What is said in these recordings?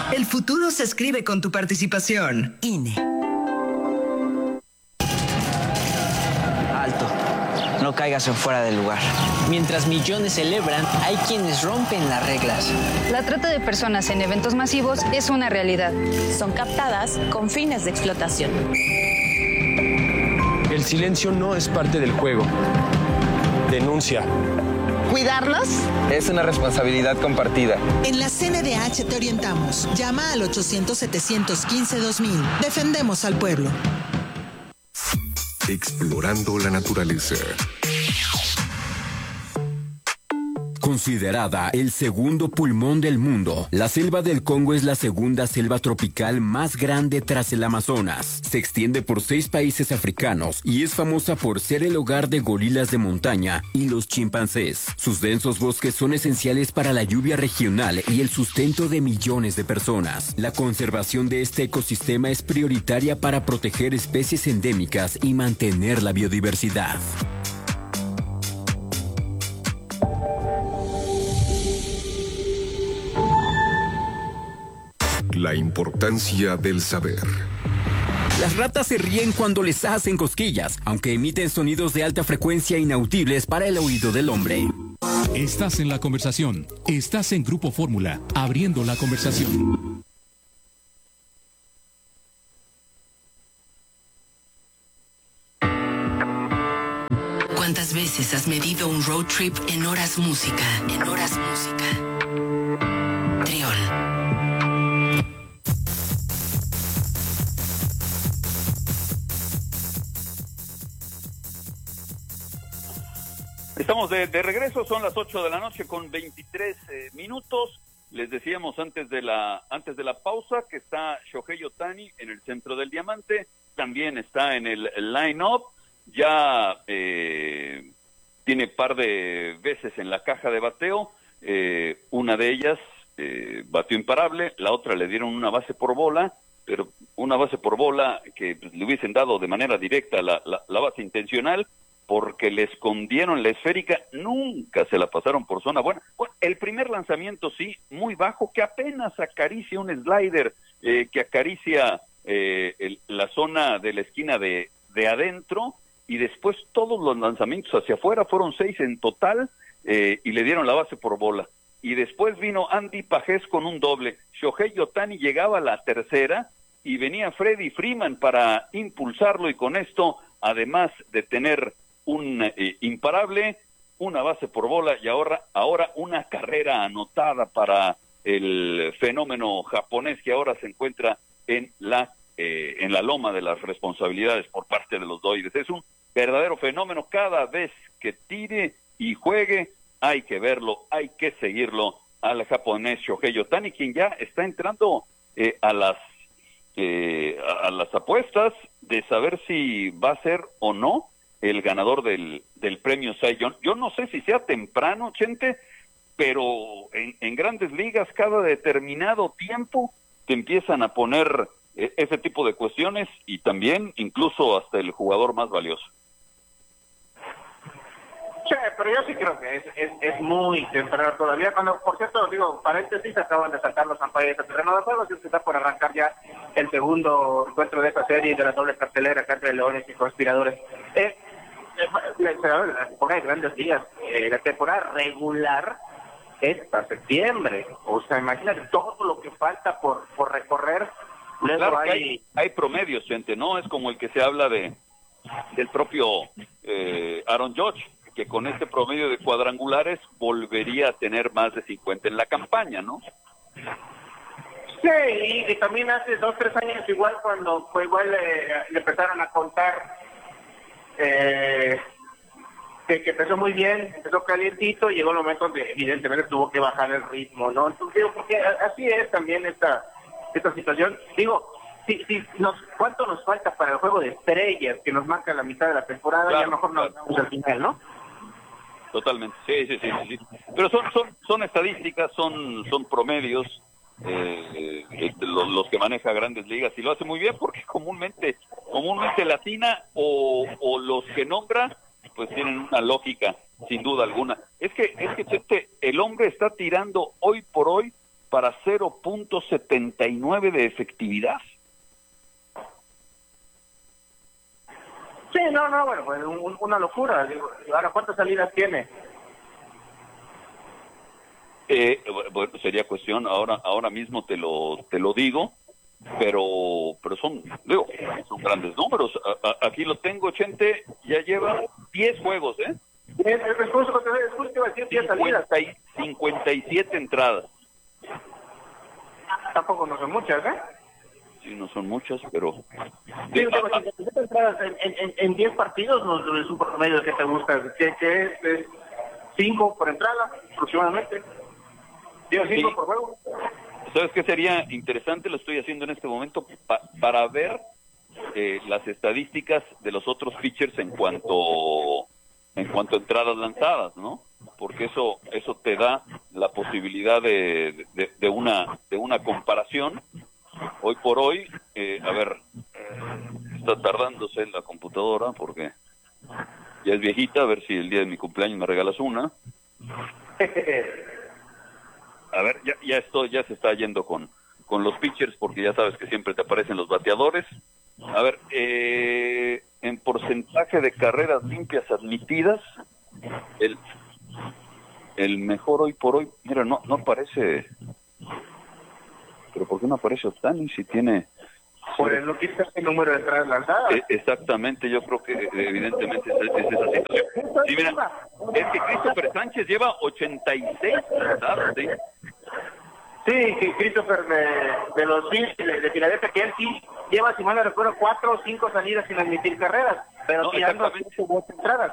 El futuro se escribe con tu participación. INE. Alto. No caigas en fuera del lugar. Mientras millones celebran, hay quienes rompen las reglas. La trata de personas en eventos masivos es una realidad. Son captadas con fines de explotación. El silencio no es parte del juego. Denuncia. ¿Cuidarlos? Es una responsabilidad compartida. En la CNDH te orientamos. Llama al 800-715-2000. Defendemos al pueblo. Explorando la naturaleza. Considerada el segundo pulmón del mundo, la selva del Congo es la segunda selva tropical más grande tras el Amazonas. Se extiende por 6 países africanos y es famosa por ser el hogar de gorilas de montaña y los chimpancés. Sus densos bosques son esenciales para la lluvia regional y el sustento de millones de personas. La conservación de este ecosistema es prioritaria para proteger especies endémicas y mantener la biodiversidad. La importancia del saber. Las ratas se ríen cuando les hacen cosquillas, aunque emiten sonidos de alta frecuencia inaudibles para el oído del hombre. Estás en la conversación. Estás en Grupo Fórmula, abriendo la conversación. ¿Cuántas veces has medido un road trip en horas música? En horas música. Triol. Estamos de regreso, son las 8 de la noche con 23 minutos. Les decíamos antes de la pausa que está Shohei Ohtani en el centro del diamante, también está en el line-up, ya tiene par de veces en la caja de bateo, una de ellas batió imparable, la otra le dieron una base por bola, pero una base por bola que le hubiesen dado de manera directa la base intencional, porque le escondieron la esférica, nunca se la pasaron por zona buena. Bueno, el primer lanzamiento sí, muy bajo, que apenas acaricia un slider, que acaricia la zona de la esquina de adentro, y después todos los lanzamientos hacia afuera, fueron 6 en total, y le dieron la base por bola. Y después vino Andy Pajés con un doble. Shohei Ohtani llegaba a la tercera, y venía Freddie Freeman para impulsarlo, y con esto, además de tener un imparable, una base por bola y ahora una carrera anotada para el fenómeno japonés que ahora se encuentra en la loma de las responsabilidades por parte de los Dodgers. Es un verdadero fenómeno, cada vez que tire y juegue hay que verlo, hay que seguirlo al japonés Shohei Ohtani, quien ya está entrando a las apuestas de saber si va a ser o no el ganador del premio Cy Young. Yo no sé si sea temprano, Chente, pero en grandes ligas cada determinado tiempo te empiezan a poner ese tipo de cuestiones, y también incluso hasta el jugador más valioso. Sí, pero yo sí creo que es muy temprano todavía. Cuando, por cierto, digo, paréntesis, acaban de sacar los umpires del terreno de juego, que está por arrancar ya el segundo encuentro de esta serie de la doble cartelera acá entre Leones y Conspiradores. La temporada de grandes ligas, la temporada regular es hasta septiembre. O sea, imagínate todo lo que falta por recorrer. Luego claro que hay promedios, gente, ¿no? Es como el que se habla del propio Aaron Judge, que con este promedio de cuadrangulares volvería a tener más de 50 en la campaña, ¿no? Sí, y también hace 2-3 años igual, cuando fue igual le empezaron a contar que empezó muy bien, empezó calientito, y llegó el momento donde evidentemente tuvo que bajar el ritmo, ¿no? Entonces digo, porque así es también esta situación. Digo, ¿cuánto nos falta para el juego de estrellas que nos marca la mitad de la temporada? Claro, y a lo mejor nos vamos al final, ¿no? Totalmente, sí. Pero son estadísticas, son promedios, los que maneja Grandes Ligas, y lo hace muy bien porque comúnmente latina o los que nombra pues tienen una lógica sin duda alguna. Es que Chete, el hombre está tirando hoy por hoy para 0.79 de efectividad. Sí, no, bueno, pues una locura. Digo, ahora, ¿cuántas salidas tiene? Bueno, sería cuestión, ahora mismo te lo digo, pero son grandes números. Aquí lo tengo, Chente, ya lleva 10 juegos, ¿eh? Es justo que iba a decir 10 salidas. 57 entradas. Tampoco no son muchas, ¿eh? Sí, no son muchas, pero... Sí, 57 entradas en 10 partidos no es un promedio que te gusta, que es 5 por entrada, aproximadamente. Digo, 5 sí. Por juego. ¿Sabes qué sería interesante? Lo estoy haciendo en este momento para ver las estadísticas de los otros pitchers en cuanto a entradas lanzadas, ¿no? Porque eso te da la posibilidad de una comparación. Hoy por hoy, está tardándose en la computadora porque ya es viejita, a ver si el día de mi cumpleaños me regalas una. A ver, ya se está yendo con los pitchers, porque ya sabes que siempre te aparecen los bateadores. A ver, en porcentaje de carreras limpias admitidas, el mejor hoy por hoy, mira, no aparece. Pero ¿por qué no aparece Ohtani si tiene? Pues lo que está el número de entradas lanzadas. Exactamente, yo creo que evidentemente es esa situación. Sí, mira, es que Christopher Sánchez lleva 86 entradas, ¿sí? Sí, Christopher de los Phillies de Filadelfia, que él sí lleva, si mal no recuerdo, 4 o 5 salidas sin admitir carreras, pero no, tirando 8 entradas.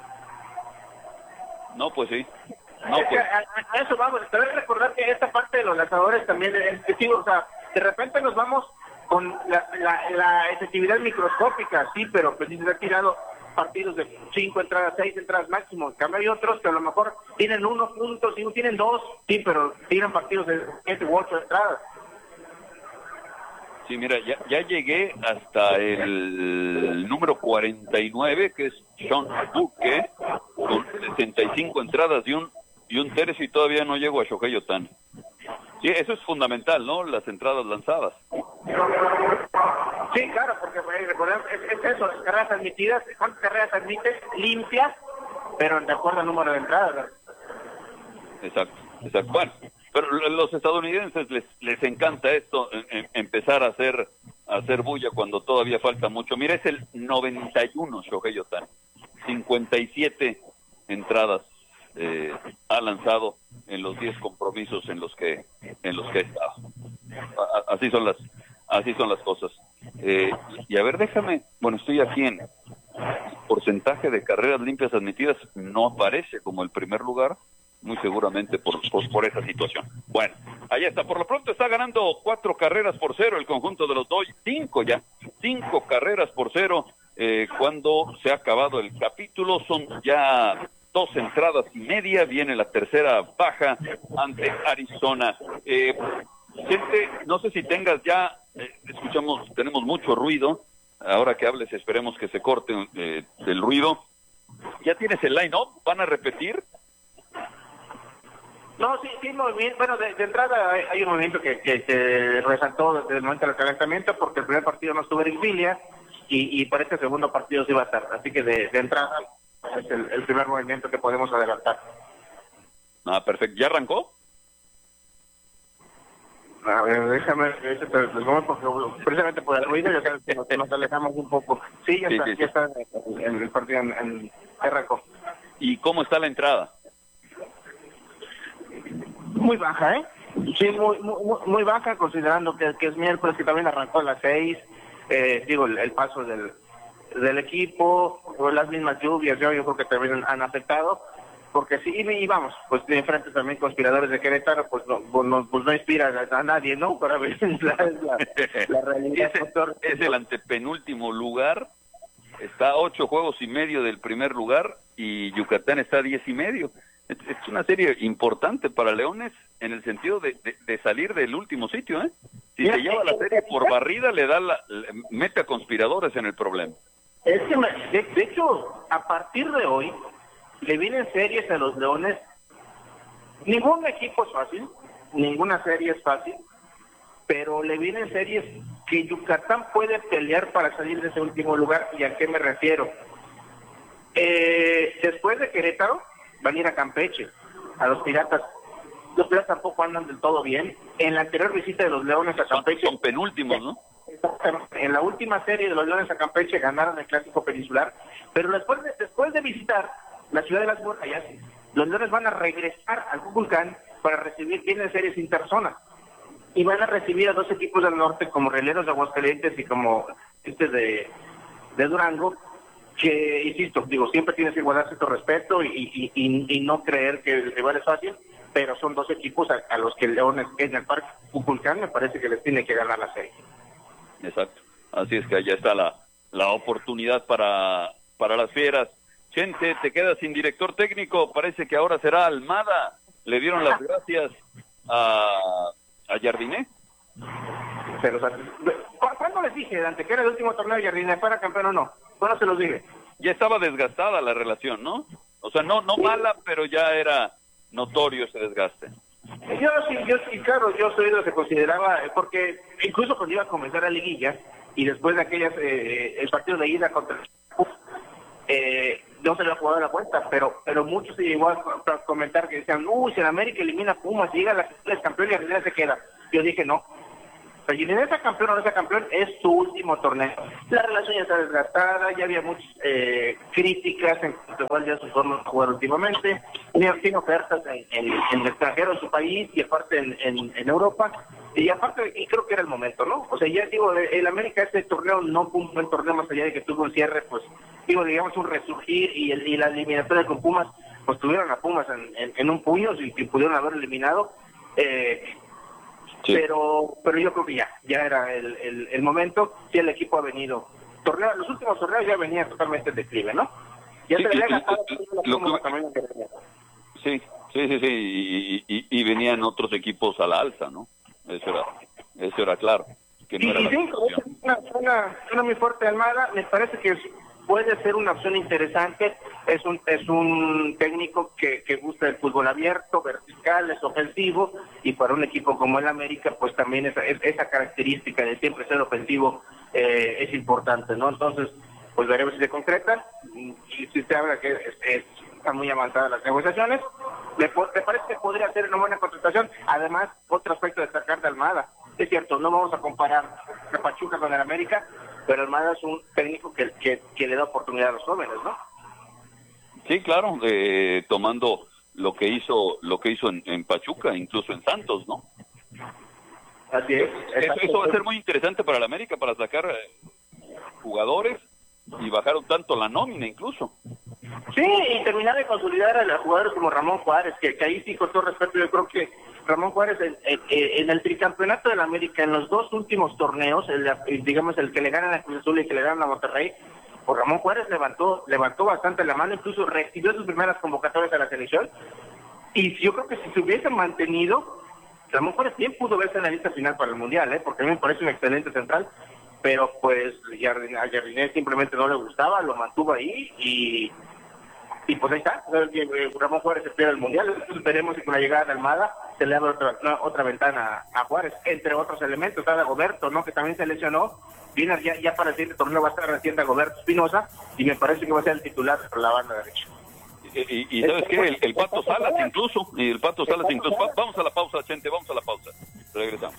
No, pues sí. A eso vamos. Te voy a recordar que esta parte de los lanzadores también o sea, de repente nos vamos con la efectividad microscópica, sí, pero pues si se ha tirado partidos de 5 entradas, 6 entradas máximo. En cambio hay otros que a lo mejor tienen 1 punto, tienen 2, sí, pero tiran partidos de 7 u 8 entradas. Sí, mira, ya llegué hasta el número 49, que es Sean Buque, con 65 entradas y un tercio, y todavía no llego a Shohei Ohtani. Sí, eso es fundamental, ¿no? Las entradas lanzadas. Sí, claro, porque recordemos, es eso, las carreras admitidas, ¿cuántas carreras admites? Limpias, pero de acuerdo al número de entradas, ¿verdad? Exacto. Bueno, pero los estadounidenses les encanta esto, empezar a hacer bulla cuando todavía falta mucho. Mira, es el 91 Shohei Ohtani, 57 entradas ha lanzado en los 10 compromisos en los que ha estado. Así son las cosas. Y a ver, estoy aquí en porcentaje de carreras limpias admitidas, no aparece como el primer lugar, muy seguramente por esa situación. Bueno, ahí está. Por lo pronto está ganando 4 carreras por 0 el conjunto de los Dodgers, 5 carreras por 0 cuando se ha acabado el capítulo. Son ya 2 entradas y media, viene la tercera baja ante Arizona. Gente, no sé si tengas ya, tenemos mucho ruido. Ahora que hables, esperemos que se corte el ruido. ¿Ya tienes el line-up? ¿Van a repetir? No, sí, movimiento. Bueno, de entrada hay un movimiento que resaltó desde el momento del calentamiento, porque el primer partido no estuvo en Filia y para este segundo partido sí va a estar. Así que de entrada es el primer movimiento que podemos adelantar. Perfecto. ¿Ya arrancó? A ver, déjame, porque precisamente por el ruido ya sabes que nos alejamos un poco. Sí, ya está en el partido en arrancó. ¿Y cómo está la entrada? Muy baja, ¿eh? Sí, muy baja, considerando que es miércoles, que también arrancó a las 6. El paso del equipo, o las mismas lluvias, yo creo que también han afectado. Porque sí, y vamos, pues de frente también conspiradores de Querétaro, pues no inspira a nadie, ¿no? Para ver la realidad. Es el antepenúltimo lugar, está a 8 juegos y medio del primer lugar, y Yucatán está a 10 y medio. Es una serie importante para Leones en el sentido de salir del último sitio, ¿eh? Si se lleva la serie por barrida, le mete a conspiradores en el problema. Es que, de hecho, a partir de hoy, le vienen series a los Leones. Ningún equipo es fácil. ninguna serie es fácil, pero le vienen series que Yucatán puede pelear para salir de ese último lugar. ¿Y a qué me refiero? Después de Querétaro van a ir a Campeche, a los Piratas. Los Piratas tampoco andan del todo bien. En la anterior visita de los Leones a Campeche, son penúltimos, ¿no? En la última serie de los Leones a Campeche ganaron el Clásico Peninsular, pero después de visitar la ciudad de las murallas, los Leones van a regresar al Cuculcán para recibir, tienen series interzonas, y van a recibir a dos equipos del norte como Rieleros de Aguascalientes y como de Durango, que, insisto, siempre tienes que guardar cierto respeto y no creer que el rival es fácil, pero son dos equipos a los que Leones en el Parque Cuculcán me parece que les tiene que ganar la serie. Exacto, así es que allá está la oportunidad para las Fieras. Chente, te quedas sin director técnico, parece que ahora será Almada. Le dieron las gracias a Jardiné. Pero, ¿cuándo les dije, Dante, que era el último torneo de Jardiné, para campeón o no? ¿Cuándo se los dije? Ya estaba desgastada la relación, ¿no? O sea, no mala, pero ya era notorio ese desgaste. Yo sí, claro, yo soy de lo que consideraba, porque incluso cuando iba a comenzar la liguilla, y después de aquellas, el partido de ida contra no se le ha jugado la cuenta, pero muchos se llegó a comentar que decían, si el América elimina a Pumas, llega el campeón y Jardiné se queda. Yo dije, no. Pero Jardiné sea campeón o no sea campeón, es su último torneo. La relación ya está desgastada, ya había muchas críticas en cuanto a ya su forma de jugar últimamente. Tiene ofertas en el extranjero, en su país, y aparte en Europa. Y aparte, y creo que era el momento, ¿no? O sea, ya digo, el América este torneo no fue un buen torneo, más allá de que tuvo un cierre, pues, digamos un resurgir, y la eliminatoria con Pumas, pues tuvieron a Pumas en un puño y pudieron haber eliminado. Sí. Pero yo creo que ya era el momento. Sí, el equipo ha venido. Los últimos torneos ya venían totalmente en declive, ¿no? Ya se había gastado también. Sí, y venían otros equipos a la alza, ¿no? Eso era claro. Que no era una muy fuerte Almada, me parece que puede ser una opción interesante. Es un técnico que gusta el fútbol abierto, vertical, es ofensivo, y para un equipo como el América, pues también esa característica de siempre ser ofensivo es importante, ¿no? Entonces, pues veremos si se concreta. Y si se habla que están muy avanzadas las negociaciones, ¿me parece que podría ser una buena contratación? Además, otro aspecto a destacar de Almada, es cierto, no vamos a comparar a Pachuca con el América, pero Almada es un técnico que le da oportunidad a los jóvenes, ¿no? Sí, claro, tomando lo que hizo en Pachuca, incluso en Santos, ¿no? Así es. Eso va a ser muy interesante para el América, para sacar jugadores, y bajar un tanto la nómina incluso. Sí, y terminar de consolidar a los jugadores como Ramón Juárez, que ahí sí, con todo respeto, yo creo que Ramón Juárez en el tricampeonato de la América, en los dos últimos torneos, digamos el que le ganan a Cruz Azul y el que le ganan a Monterrey, pues Ramón Juárez levantó bastante la mano, incluso recibió sus primeras convocatorias a la selección, y yo creo que si se hubiese mantenido, Ramón Juárez bien pudo verse en la lista final para el Mundial, porque a mí me parece un excelente central, pero pues a Jardiné simplemente no le gustaba, lo mantuvo ahí, y pues ahí está. Ramón Juárez se pierde el Mundial. Entonces veremos si con la llegada de Almada se le abre otra ventana a Juárez, entre otros elementos. Está Dagoberto, ¿no?, que también se lesionó. Viene ya para el siguiente torneo va a estar recién Dagoberto Espinosa, y me parece que va a ser el titular por la banda derecha. Y ¿sabes qué? El Pato Salas incluso. Vamos a la pausa, Chente, vamos a la pausa. Regresamos.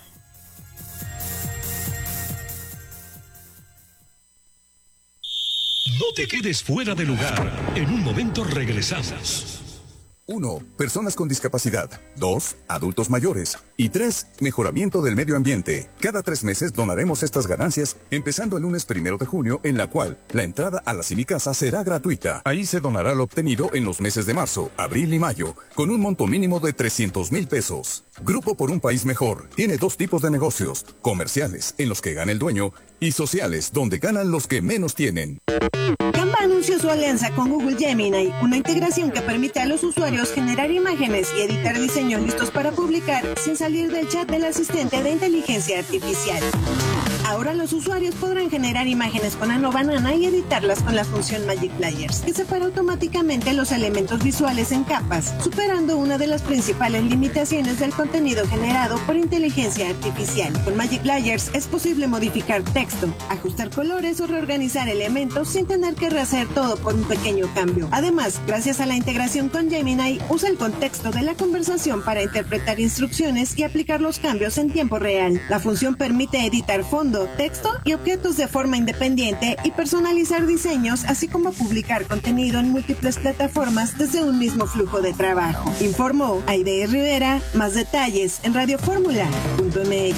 No te quedes fuera de lugar. En un momento regresamos. 1. Personas con discapacidad. 2. Adultos mayores. Y 3. Mejoramiento del medio ambiente. Cada 3 meses donaremos estas ganancias, empezando el lunes 1 de junio, en la cual la entrada a la Cinicasa será gratuita. Ahí se donará lo obtenido en los meses de marzo, abril y mayo, con un monto mínimo de 300,000 pesos. Grupo por un País Mejor tiene 2 tipos de negocios: comerciales, en los que gana el dueño, y sociales, donde ganan los que menos tienen. Canva anunció su alianza con Google Gemini, una integración que permite a los usuarios generar imágenes y editar diseños listos para publicar sin salir del chat del asistente de inteligencia artificial. Ahora los usuarios podrán generar imágenes con Ano Banana y editarlas con la función Magic Layers, que separa automáticamente los elementos visuales en capas, superando una de las principales limitaciones del contenido generado por inteligencia artificial. Con Magic Layers es posible modificar texto, ajustar colores o reorganizar elementos sin tener que rehacer todo por un pequeño cambio. Además, gracias a la integración con Gemini, usa el contexto de la conversación para interpretar instrucciones y aplicar los cambios en tiempo real. La función permite editar fondo, texto y objetos de forma independiente y personalizar diseños, así como publicar contenido en múltiples plataformas desde un mismo flujo de trabajo. Informó Aide Rivera. Más detalles en radioformula.mx.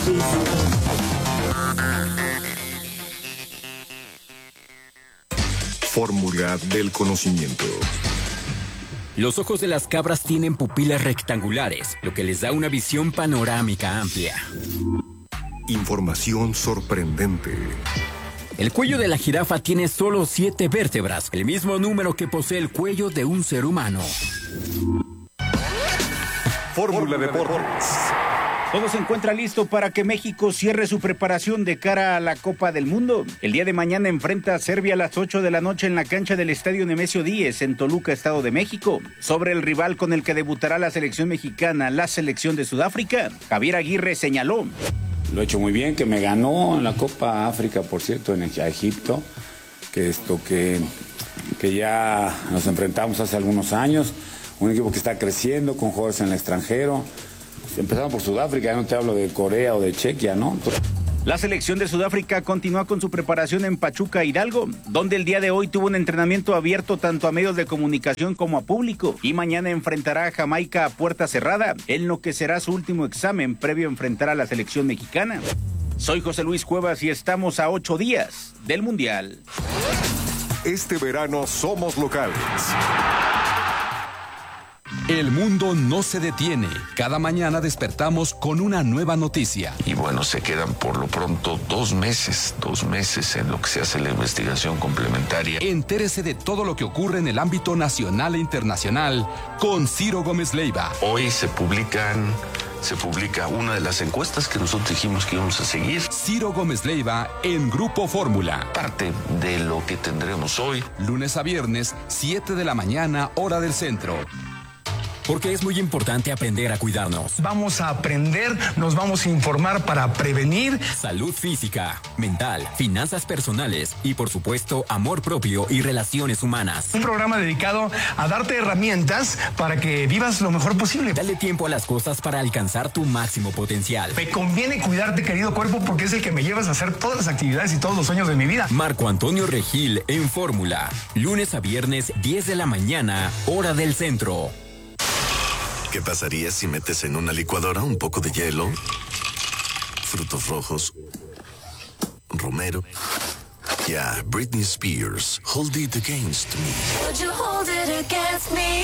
Fórmula del conocimiento. Los ojos de las cabras tienen pupilas rectangulares, lo que les da una visión panorámica amplia. Información sorprendente. El cuello de la jirafa tiene solo 7 vértebras, el mismo número que posee el cuello de un ser humano. Fórmula Deportes. Todo se encuentra listo para que México cierre su preparación de cara a la Copa del Mundo. El día de mañana enfrenta a Serbia a las 8 de la noche en la cancha del Estadio Nemesio 10 en Toluca, Estado de México. Sobre el rival con el que debutará la selección mexicana, la selección de Sudáfrica, Javier Aguirre señaló: lo he hecho muy bien, que me ganó en la Copa África, por cierto, a Egipto, que ya nos enfrentamos hace algunos años, un equipo que está creciendo con jugadores en el extranjero. Empezamos por Sudáfrica, ya no te hablo de Corea o de Chequia, ¿no? La selección de Sudáfrica continúa con su preparación en Pachuca, Hidalgo, donde el día de hoy tuvo un entrenamiento abierto tanto a medios de comunicación como a público, y mañana enfrentará a Jamaica a puerta cerrada, en lo que será su último examen previo a enfrentar a la selección mexicana. Soy José Luis Cuevas y estamos a 8 días del Mundial. Este verano somos locales. El mundo no se detiene. Cada mañana despertamos con una nueva noticia. Y bueno, se quedan por lo pronto 2 meses en lo que se hace la investigación complementaria. Entérese de todo lo que ocurre en el ámbito nacional e internacional con Ciro Gómez Leiva. Hoy se publica una de las encuestas que nosotros dijimos que íbamos a seguir. Ciro Gómez Leiva en Grupo Fórmula. Parte de lo que tendremos hoy. Lunes a viernes, 7 de la mañana, hora del centro. Porque es muy importante aprender a cuidarnos. Vamos a aprender, nos vamos a informar para prevenir. Salud física, mental, finanzas personales y, por supuesto, amor propio y relaciones humanas. Un programa dedicado a darte herramientas para que vivas lo mejor posible. Dale tiempo a las cosas para alcanzar tu máximo potencial. Me conviene cuidarte, querido cuerpo, porque es el que me llevas a hacer todas las actividades y todos los sueños de mi vida. Marco Antonio Regil en Fórmula. Lunes a viernes, 10 de la mañana, hora del centro. ¿Qué pasaría si metes en una licuadora un poco de hielo, frutos rojos, romero y a Britney Spears, Hold It Against Me? Would you hold it against me?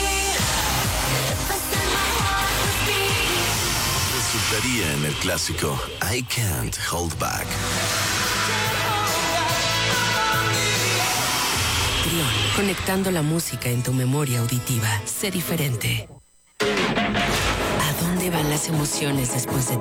Resultaría en el clásico I Can't Hold Back. Trión, conectando la música en tu memoria auditiva. Sé diferente. ¿A dónde van las emociones después de